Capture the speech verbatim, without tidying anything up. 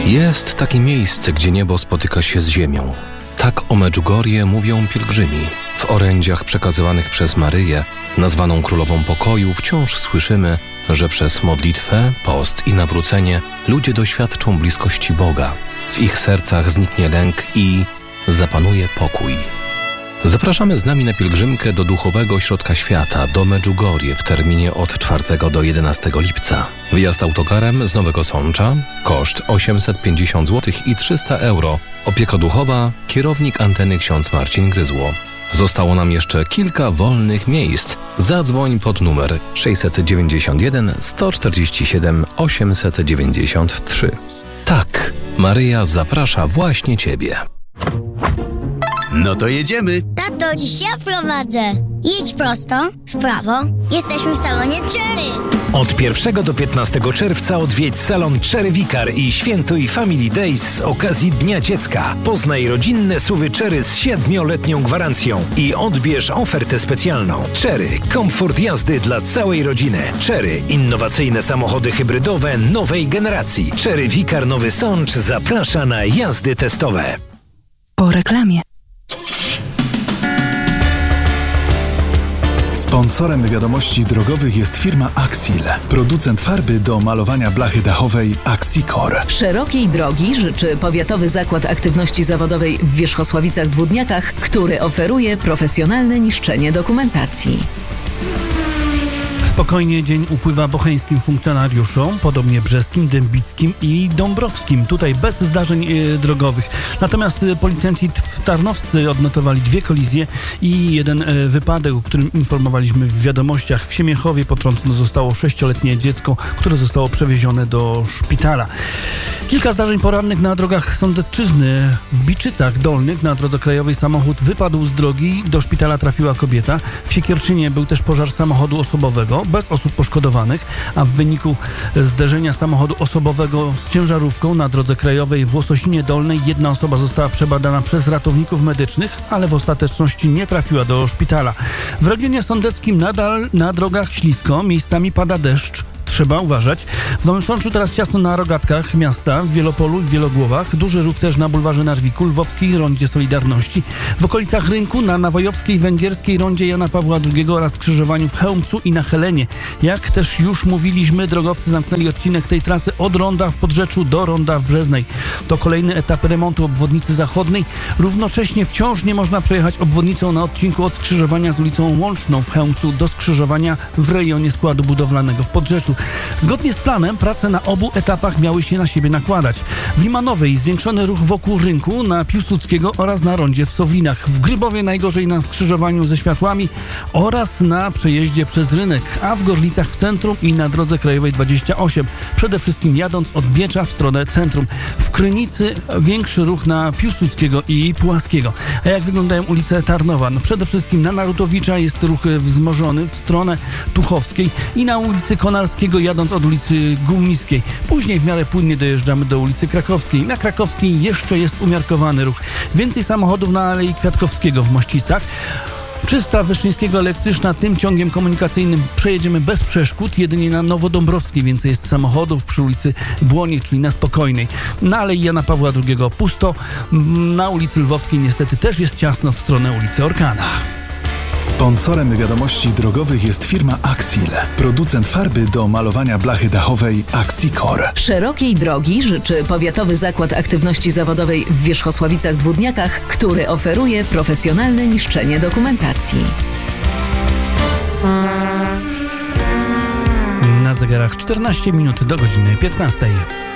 Jest takie miejsce, gdzie niebo spotyka się z ziemią. Tak o Medjugorje mówią pielgrzymi. W orędziach przekazywanych przez Maryję, nazwaną Królową Pokoju, wciąż słyszymy, że przez modlitwę, post i nawrócenie ludzie doświadczą bliskości Boga. W ich sercach zniknie lęk i zapanuje pokój. Zapraszamy z nami na pielgrzymkę do Duchowego Ośrodka Świata, do Medjugorje w terminie od czwartego do jedenastego lipca. Wyjazd autokarem z Nowego Sącza, koszt osiemset pięćdziesiąt złotych i trzysta euro. Opieka duchowa, kierownik anteny ksiądz Marcin Gryzło. Zostało nam jeszcze kilka wolnych miejsc. Zadzwoń pod numer sześćset dziewięćdziesiąt jeden sto czterdzieści siedem osiemset dziewięćdziesiąt trzy. Tak, Maryja zaprasza właśnie Ciebie. No to jedziemy. Tato, dziś ja prowadzę. Jedź prosto, w prawo. Jesteśmy w salonie Cherry. Od pierwszego do piętnastego czerwca odwiedź salon Cherry Vicar i świętuj Family Days z okazji Dnia Dziecka. Poznaj rodzinne suwy Cherry z siedmioletnią gwarancją i odbierz ofertę specjalną. Cherry. Komfort jazdy dla całej rodziny. Cherry. Innowacyjne samochody hybrydowe nowej generacji. Cherry Vicar Nowy Sącz zaprasza na jazdy testowe. Po reklamie. Sponsorem wiadomości drogowych jest firma Axil, producent farby do malowania blachy dachowej Axicor. Szerokiej drogi życzy Powiatowy Zakład Aktywności Zawodowej w Wierzchosławicach-Dwódniakach, który oferuje profesjonalne niszczenie dokumentacji. Spokojnie dzień upływa bocheńskim funkcjonariuszom, podobnie brzeskim, dębickim i dąbrowskim. Tutaj bez zdarzeń e, drogowych. Natomiast e, policjanci tarnowscy odnotowali dwie kolizje i jeden e, wypadek, o którym informowaliśmy w wiadomościach. W Siemiechowie potrącone zostało sześcioletnie dziecko, które zostało przewiezione do szpitala. Kilka zdarzeń porannych na drogach Sądecczyzny. W Biczycach Dolnych na drodze krajowej samochód wypadł z drogi. Do szpitala trafiła kobieta. W Siekierczynie był też pożar samochodu osobowego, bez osób poszkodowanych, a w wyniku zderzenia samochodu osobowego z ciężarówką na drodze krajowej w Łososinie Dolnej jedna osoba została przebadana przez ratowników medycznych, ale w ostateczności nie trafiła do szpitala. W regionie sądeckim nadal na drogach ślisko, miejscami pada deszcz. Trzeba uważać. W Nowym Sączu teraz ciasno na rogatkach miasta, w Wielopolu i w Wielogłowach. Duży ruch też na bulwarze Narwiku, Lwowskiej, Rondzie Solidarności. W okolicach Rynku, na Nawojowskiej, Węgierskiej, Rondzie Jana Pawła drugiego oraz skrzyżowaniu w Chełmcu i na Helenie. Jak też już mówiliśmy, drogowcy zamknęli odcinek tej trasy od Ronda w Podrzeczu do Ronda w Brzeznej. To kolejny etap remontu obwodnicy zachodniej. Równocześnie wciąż nie można przejechać obwodnicą na odcinku od skrzyżowania z ulicą Łączną w Chełmcu do skrzyżowania w rejonie składu budowlanego w Podrzeczu. Zgodnie z planem prace na obu etapach miały się na siebie nakładać. W Limanowej zwiększony ruch wokół Rynku, na Piłsudskiego oraz na rondzie w Sowlinach. W Grybowie najgorzej na skrzyżowaniu ze światłami oraz na przejeździe przez Rynek, a w Gorlicach w centrum i na drodze krajowej dwadzieścia osiem. Przede wszystkim jadąc od Biecza w stronę centrum. W Krynicy większy ruch na Piłsudskiego i Pułaskiego. A jak wyglądają ulice Tarnowa? No przede wszystkim na Narutowicza jest ruch wzmożony w stronę Tuchowskiej i na ulicy Konarskiego jadąc od ulicy Gumnickiej. Później w miarę płynnie dojeżdżamy do ulicy Krakowskiej. Na Krakowskiej jeszcze jest umiarkowany ruch. Więcej samochodów na Alei Kwiatkowskiego w Mościcach. Czysta Wyszyńskiego elektryczna, tym ciągiem komunikacyjnym przejedziemy bez przeszkód, jedynie na Nowodąbrowskiej więcej jest samochodów, przy ulicy Błonie, czyli na Spokojnej. Na Alei Jana Pawła drugiego pusto, na ulicy Lwowskiej niestety też jest ciasno w stronę ulicy Orkana. Sponsorem wiadomości drogowych jest firma Axil, producent farby do malowania blachy dachowej Axicor. Szerokiej drogi życzy Powiatowy Zakład Aktywności Zawodowej w Wierzchosławicach-Dwódniakach, który oferuje profesjonalne niszczenie dokumentacji. Na zegarach czternaście minut do godziny piętnastej.